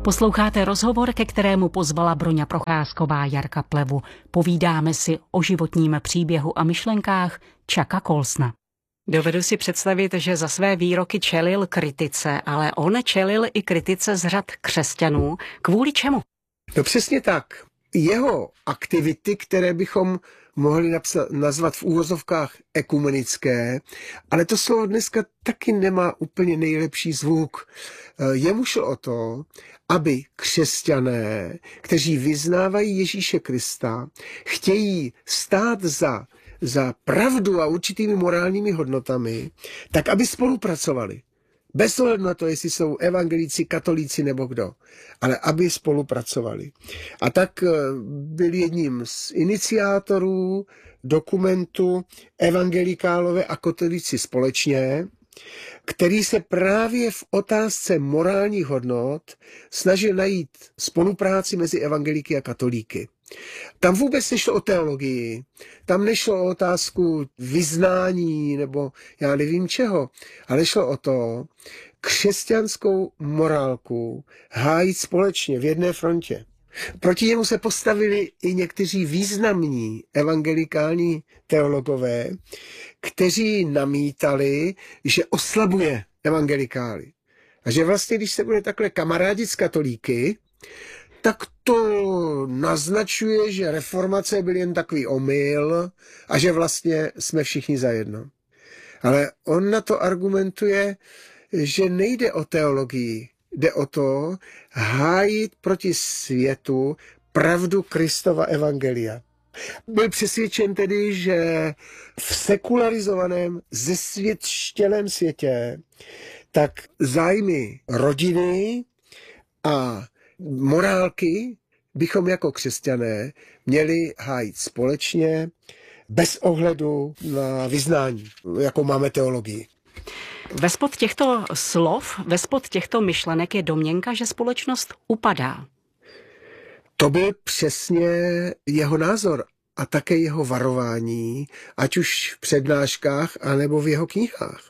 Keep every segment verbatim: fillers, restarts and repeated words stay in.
Posloucháte rozhovor, ke kterému pozvala Broňa Procházková Jarka Plevu. Povídáme si o životním příběhu a myšlenkách Chucka Colsona. Dovedu si představit, že za své výroky čelil kritice, ale on čelil i kritice z řad křesťanů. Kvůli čemu? No přesně tak. Jeho aktivity, které bychom mohli napsat, nazvat v úvozovkách ekumenické, ale to slovo dneska taky nemá úplně nejlepší zvuk. Jemu šlo o to, aby křesťané, kteří vyznávají Ježíše Krista, chtějí stát za, za pravdu a určitými morálními hodnotami, tak aby spolupracovali. Bez ohledu na to, jestli jsou evangelíci, katolíci nebo kdo, ale aby spolupracovali. A tak byl jedním z iniciátorů dokumentu Evangelikálové a katolíci společně, který se právě v otázce morálních hodnot snažil najít spolupráci mezi evangelíky a katolíky. Tam vůbec nešlo o teologii, tam nešlo o otázku vyznání nebo já nevím čeho, ale šlo o to křesťanskou morálku hájit společně v jedné frontě. Proti němu se postavili i někteří významní evangelikální teologové, kteří namítali, že oslabuje evangelikály. A že vlastně, když se bude takhle kamarádit s katolíky, tak to naznačuje, že reformace byl jen takový omyl a že vlastně jsme všichni zajedno. Ale on na to argumentuje, že nejde o teologii, jde o to hájit proti světu pravdu Kristova evangelia. Byl přesvědčen tedy, že v sekularizovaném, zesvětštělém světě tak zájmy rodiny a morálky bychom jako křesťané měli hájit společně, bez ohledu na vyznání, jako máme teologii. Vespod těchto slov, vespod těchto myšlenek je domněnka, že společnost upadá. To byl přesně jeho názor a také jeho varování, ať už v přednáškách, anebo v jeho knihách.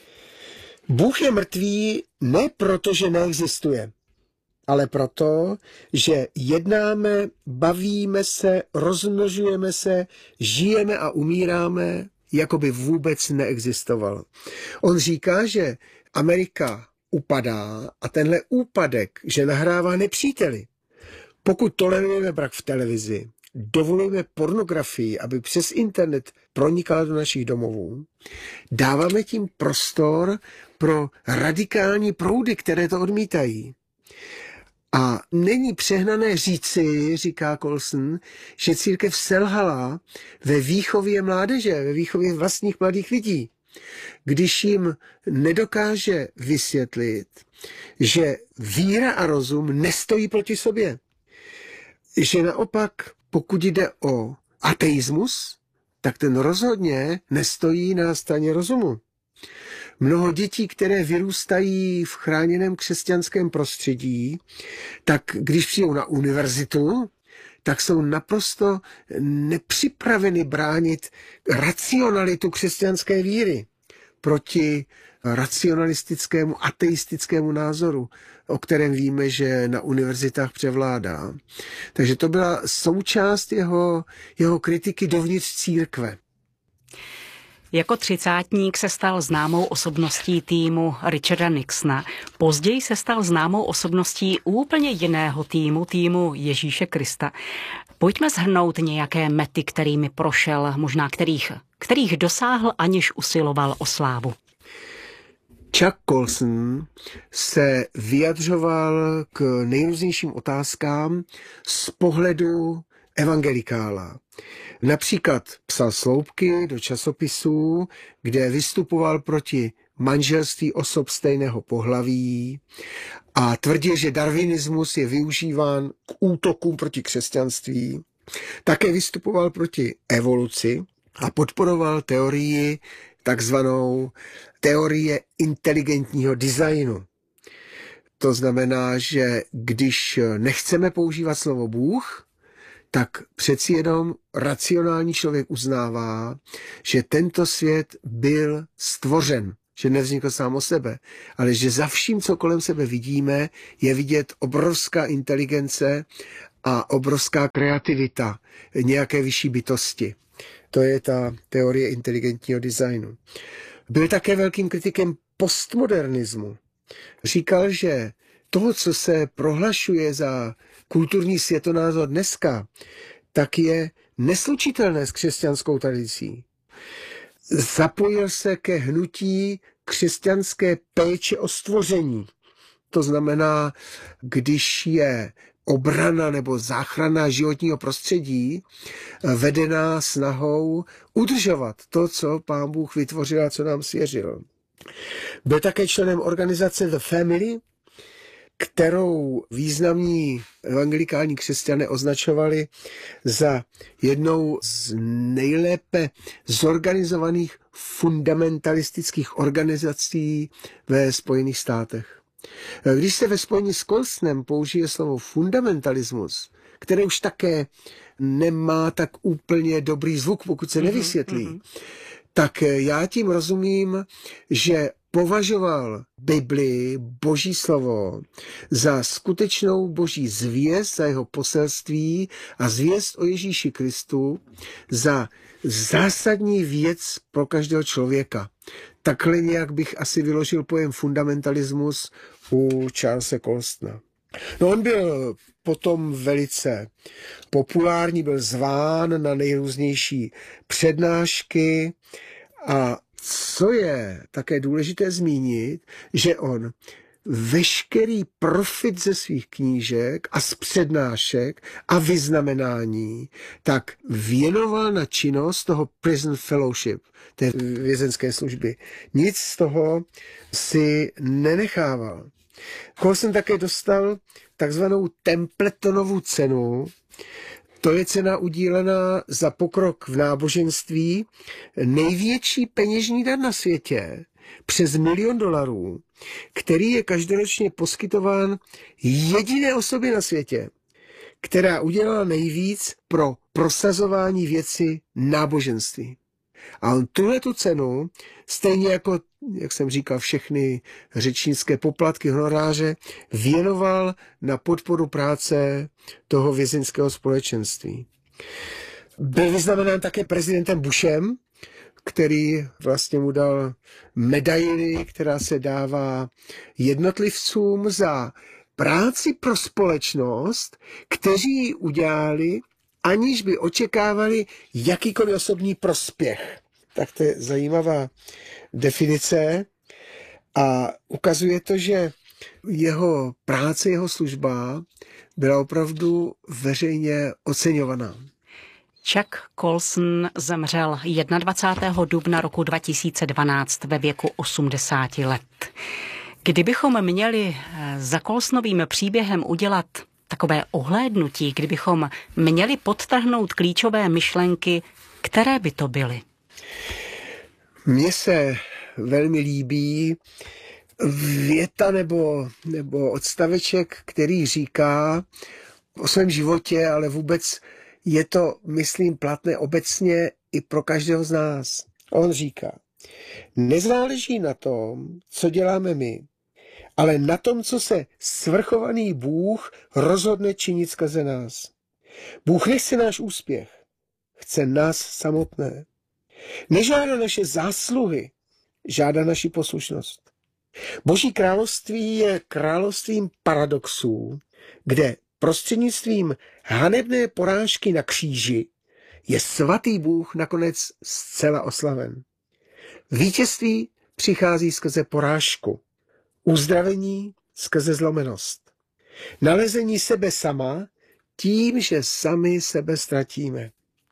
Bůh je mrtvý ne proto, že neexistuje, ale proto, že jednáme, bavíme se, rozmnožujeme se, žijeme a umíráme, jako by vůbec neexistoval. On říká, že Amerika upadá a tenhle úpadek, že nahrává nepříteli. Pokud tolerujeme brak v televizi, dovolujeme pornografii, aby přes internet pronikala do našich domovů, dáváme tím prostor pro radikální proudy, které to odmítají. A není přehnané říci, říká Colson, že církev selhala ve výchově mládeže, ve výchově vlastních mladých lidí, když jim nedokáže vysvětlit, že víra a rozum nestojí proti sobě. Že naopak, pokud jde o ateismus, tak ten rozhodně nestojí na straně rozumu. Mnoho dětí, které vyrůstají v chráněném křesťanském prostředí, tak když přijdou na univerzitu, tak jsou naprosto nepřipraveny bránit racionalitu křesťanské víry proti racionalistickému, ateistickému názoru, o kterém víme, že na univerzitách převládá. Takže to byla součást jeho, jeho kritiky dovnitř církve. Jako třicátník se stal známou osobností týmu Richarda Nixona. Později se stal známou osobností úplně jiného týmu, týmu Ježíše Krista. Pojďme shrnout nějaké mety, kterými prošel, možná kterých, kterých dosáhl, aniž usiloval o slávu. Chuck Colson se vyjadřoval k nejrůznějším otázkám z pohledu evangelikála. Například psal sloupky do časopisů, kde vystupoval proti manželství osob stejného pohlaví a tvrdil, že darwinismus je využíván k útokům proti křesťanství. Také vystupoval proti evoluci a podporoval teorii, takzvanou teorie inteligentního designu. To znamená, že když nechceme používat slovo Bůh, tak přeci jenom racionální člověk uznává, že tento svět byl stvořen, že nevznikl sám o sebe, ale že za vším, co kolem sebe vidíme, je vidět obrovská inteligence a obrovská kreativita nějaké vyšší bytosti. To je ta teorie inteligentního designu. Byl také velkým kritikem postmodernismu. Říkal, že toho, co se prohlašuje za kulturní světonázor dneska, tak je neslučitelné s křesťanskou tradicí. Zapojil se ke hnutí křesťanské péče o stvoření. To znamená, když je obrana nebo záchrana životního prostředí vedená snahou udržovat to, co Pán Bůh vytvořil a co nám svěřil. Byl také členem organizace The Family, kterou významní evangelikální křesťané označovali za jednou z nejlépe zorganizovaných fundamentalistických organizací ve Spojených státech. Když se ve spojení s Colsonem použije slovo fundamentalismus, které už také nemá tak úplně dobrý zvuk, pokud se nevysvětlí, mm-hmm. tak já tím rozumím, že považoval Bibli, Boží slovo, za skutečnou Boží zvěst, za jeho poselství a zvěst o Ježíši Kristu, za zásadní věc pro každého člověka. Takhle nějak bych asi vyložil pojem fundamentalismus u Charlese Colstona. No, on byl potom velice populární, byl zván na nejrůznější přednášky a co je také důležité zmínit, že on veškerý profit ze svých knížek a z přednášek a vyznamenání tak věnoval na činnost toho prison fellowship, té vězenské služby. Nic z toho si nenechával. Colson také dostal takzvanou Templetonovu cenu. To je cena udílená za pokrok v náboženství, největší peněžní dar na světě, přes milion dolarů, který je každoročně poskytován jediné osobě na světě, která udělala nejvíc pro prosazování věci náboženství. A on tuhle tu cenu, stejně jako, jak jsem říkal, všechny řečnické poplatky, honoráře, věnoval na podporu práce toho vězeňského společenství. Byl vyznamenán také prezidentem Bushem, který vlastně mu dal medaili, která se dává jednotlivcům za práci pro společnost, kteří ji udělali, aniž by očekávali jakýkoliv osobní prospěch. Tak to je zajímavá definice a ukazuje to, že jeho práce, jeho služba byla opravdu veřejně oceňovaná. Chuck Colson zemřel dvacátého prvního dubna roku dva tisíce dvanáct ve věku osmdesáti let. Kdybychom měli za Colsonovým příběhem udělat takové ohlédnutí, kdybychom měli podtrhnout klíčové myšlenky, které by to byly? Mně se velmi líbí věta nebo, nebo odstaveček, který říká o svém životě, ale vůbec je to, myslím, platné obecně i pro každého z nás. On říká, nezáleží na tom, co děláme my, ale na tom, co se svrchovaný Bůh rozhodne činit skrze nás. Bůh nechce náš úspěch, chce nás samotné. Nežádá naše zásluhy, žádá naši poslušnost. Boží království je královstvím paradoxů, kde prostřednictvím hanebné porážky na kříži je svatý Bůh nakonec zcela oslaven. Vítězství přichází skrze porážku, uzdravení skrze zlomenost, nalezení sebe sama tím, že sami sebe ztratíme.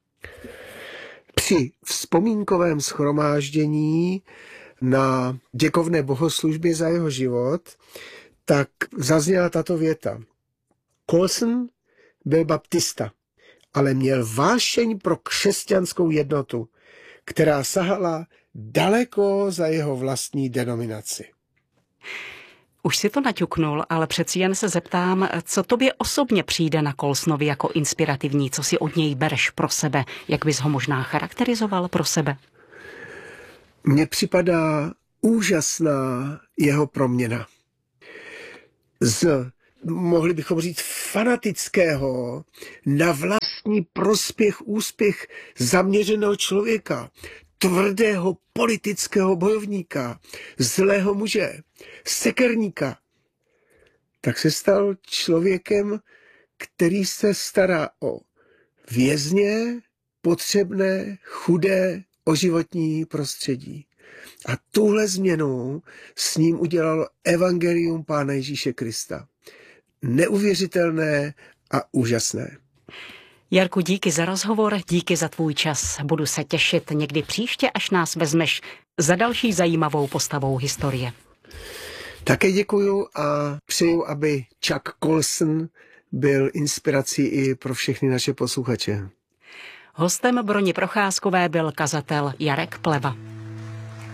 Při vzpomínkovém shromáždění na děkovné bohoslužbě za jeho život tak zazněla tato věta. Colson byl baptista, ale měl vášeň pro křesťanskou jednotu, která sahala daleko za jeho vlastní denominaci. Už si to naťuknul, ale přeci jen se zeptám, co tobě osobně přijde na Colsonovi jako inspirativní, co si od něj bereš pro sebe, jak bys ho možná charakterizoval pro sebe? Mně připadá úžasná jeho proměna. Z, mohli bychom říct, fanatického na vlastní prospěch, úspěch zaměřeného člověka, tvrdého politického bojovníka, zlého muže, sekerníka, tak se stal člověkem, který se stará o vězně, potřebné, chudé, o životní prostředí. A tuhle změnu s ním udělalo evangelium Pána Ježíše Krista. Neuvěřitelné a úžasné. Jarku, díky za rozhovor, díky za tvůj čas. Budu se těšit někdy příště, až nás vezmeš za další zajímavou postavou historie. Také děkuju a přeju, aby Chuck Colson byl inspirací i pro všechny naše posluchače. Hostem Broni Procházkové byl kazatel Jarek Pleva.